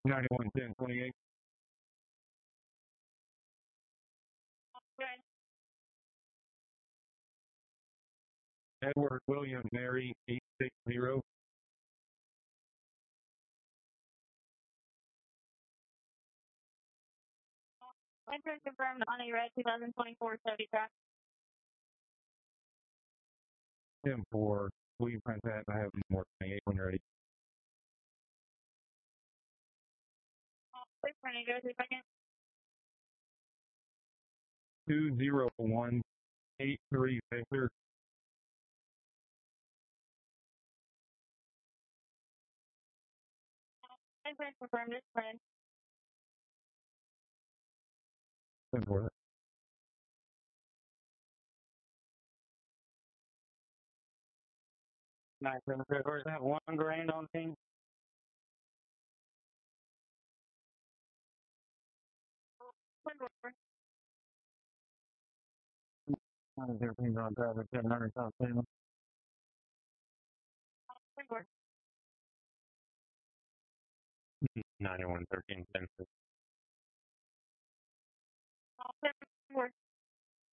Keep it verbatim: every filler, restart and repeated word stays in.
ninety-one ten twenty-eight. Okay. Edward William Mary eight six zero. Enter confirmed on a red twenty twenty-four Chevy Trax. ten four. Will you print that? I have more twenty-eight when ready. Please printing go to second. two zero one eight three Victor. Enter confirmed this printed. ten four. Nine seven three. Where's that one grand on team? Everything's on top of seven hundred South Salem. ninety-one thirteen ten.